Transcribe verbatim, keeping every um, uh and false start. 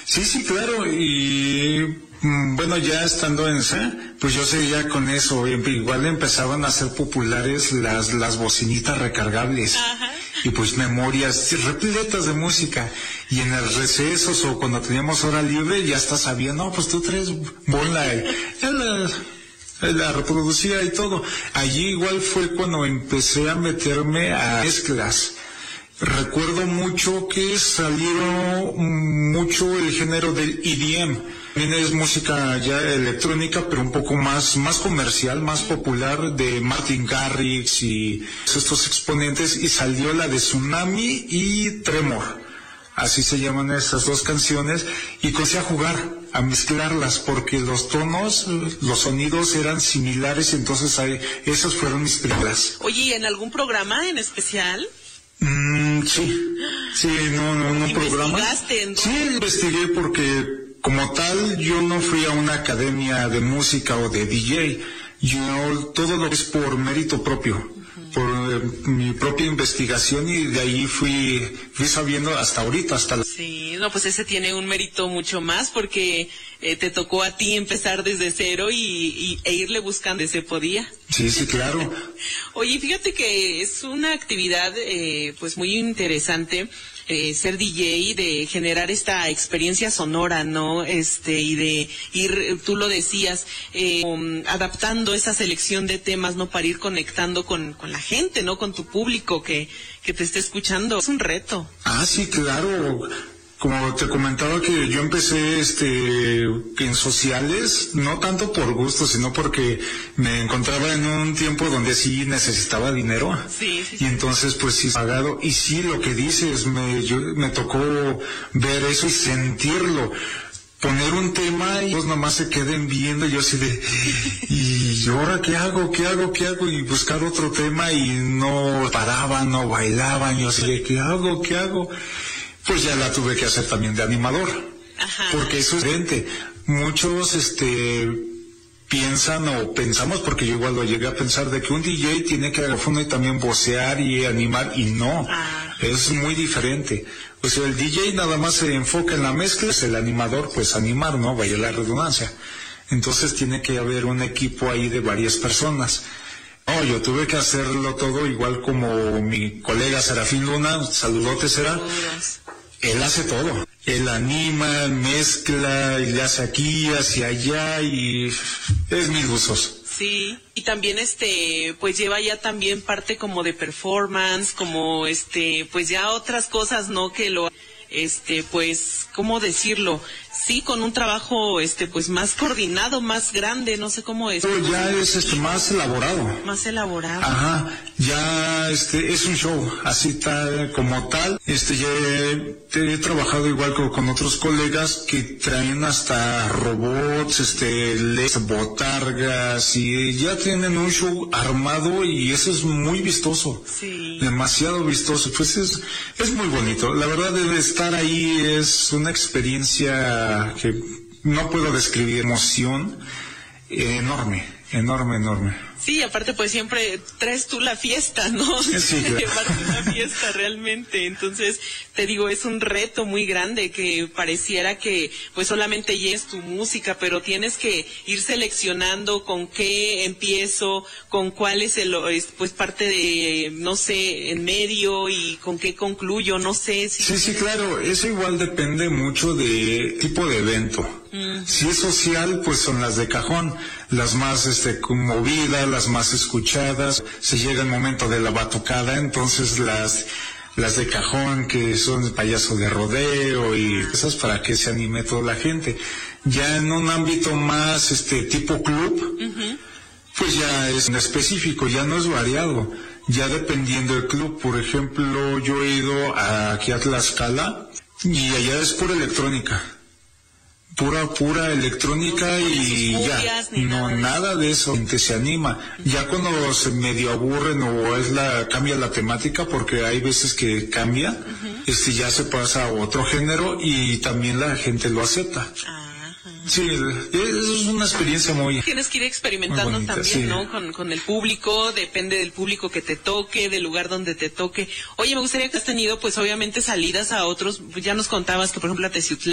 Sí, sí, claro, y bueno, ya estando en esa, pues yo seguía con eso, igual empezaban a ser populares las, las bocinitas recargables. Ajá. Y pues memorias repletas de música, y en el recesos o cuando teníamos hora libre ya hasta sabía, no, pues tú traes bola, ya la, la reproducía y todo. Allí igual fue cuando empecé a meterme a mezclas. Recuerdo mucho que salieron mucho el género del E D M. También es música ya electrónica, pero un poco más, más comercial, más popular, de Martin Garrix y estos exponentes, y salió la de Tsunami y Tremor. Así se llaman esas dos canciones, y comencé a jugar, a mezclarlas, porque los tonos, los sonidos eran similares, entonces ahí, esas fueron mis primeras. Oye, ¿y en algún programa en especial? Mm, sí, sí, no, no, no programa. ¿Investigaste? Sí, investigué porque como tal yo no fui a una academia de música o de D J, yo todo lo es por mérito propio, uh-huh. por eh, mi propia investigación, y de ahí fui, fui sabiendo hasta ahorita, hasta la... Sí, no, pues ese tiene un mérito mucho más porque eh, te tocó a ti empezar desde cero y, y e irle buscando si se podía. Sí, sí, claro. Oye, fíjate que es una actividad eh, pues muy interesante. Eh, ser D J, de generar esta experiencia sonora, ¿no? Este, y de ir, tú lo decías, eh, um, adaptando esa selección de temas, ¿no? Para ir conectando con, con la gente, ¿no? Con tu público que, que te esté escuchando. Es un reto. Ah, sí, claro. Como te comentaba que yo empecé este en sociales, no tanto por gusto, sino porque me encontraba en un tiempo donde sí necesitaba dinero. Sí, sí, sí. Y entonces pues sí pagado, y sí, lo que dices, me yo me tocó ver eso y sentirlo. Poner un tema y todos nomás se queden viendo, y yo así de, ¿y ahora qué hago? ¿Qué hago? ¿Qué hago? Y buscar otro tema, y no paraban, no bailaban, yo así de, ¿qué hago? ¿Qué hago? Pues ya la tuve que hacer también de animador. Ajá. Porque eso es diferente. Muchos, este, piensan o pensamos, porque yo igual lo llegué a pensar, de que un D J tiene que agarrar y también vocear y animar, y no. Ah. Es muy diferente. O sea, el D J nada más se enfoca en la mezcla, es el animador, pues animar, ¿no? Vaya la redundancia. Entonces tiene que haber un equipo ahí de varias personas. No, yo tuve que hacerlo todo igual como mi colega Serafín Luna, saludote Sera. Él hace todo, él anima, mezcla, y le hace aquí, hacia allá, y es mil usos. Sí, y también este, pues lleva ya también parte como de performance, como este, pues ya otras cosas, ¿no? Que lo, este, pues, ¿cómo decirlo? Sí, con un trabajo, este, pues más coordinado, más grande, no sé cómo es. Pero ya es, este, más elaborado. Más elaborado. Ajá, ya, este, es un show, así tal, como tal. Este, ya he, he trabajado igual con, con otros colegas que traen hasta robots, este, les botargas, y ya tienen un show armado, y eso es muy vistoso. Sí. Demasiado vistoso, pues es, es muy bonito. La verdad, de estar ahí es una experiencia que no puedo describir, emoción eh, enorme, enorme, enorme. Sí, aparte pues siempre traes tú la fiesta, ¿no? Sí, claro. Llevarte una fiesta realmente, entonces te digo, es un reto muy grande que pareciera que pues solamente lleves tu música, pero tienes que ir seleccionando con qué empiezo, con cuál es el, pues parte de, no sé, en medio, y con qué concluyo, no sé. Si sí, sí, claro, eso igual depende mucho de tipo de evento. Uh-huh. Si es social, pues son las de cajón, las más este conmovidas, las más escuchadas. Se llega el momento de la batucada, entonces las las de cajón, que son el payaso de rodeo y esas, para que se anime toda la gente. Ya en un ámbito más este tipo club, uh-huh. pues ya es en específico, ya no es variado, ya dependiendo del club. Por ejemplo, yo he ido a, aquí a Tlaxcala, y allá es pura electrónica. Pura, pura electrónica, no, y ya, no, nada, nada de eso, gente se anima. Uh-huh. Ya cuando se medio aburren o es la, cambia la temática, porque hay veces que cambia, uh-huh. este ya se pasa a otro género, y también la gente lo acepta. Uh-huh. Sí, es una experiencia muy... Tienes que ir experimentando bonita, también, sí. ¿no? Con, con el público, depende del público que te toque, del lugar donde te toque. Oye, me gustaría que has tenido, pues obviamente, salidas a otros, ya nos contabas que, por ejemplo, a Teciutlán,